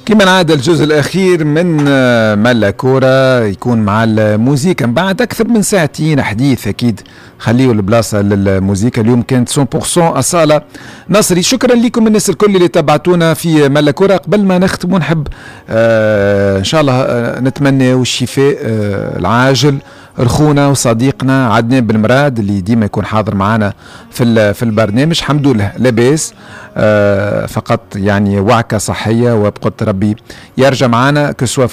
كما العادة الجزء الأخير من ملا كورة يكون مع الموسيقى من بعد أكثر من ساعتين حديث. أكيد خليه البلاصة للموسيقى. اليوم كانت 100% أصالة نصري. شكرا لكم الناس الكل اللي تابعتونا في ملا كورة. قبل ما نختم ونحب إن شاء الله نتمنى الشفاء العاجل رخونا وصديقنا عدنان بن مراد اللي ديما يكون حاضر معنا في البرنامج. الحمد لله لاباس، فقط يعني وعكة صحية وبقدر ربي يرجع معنا كسوا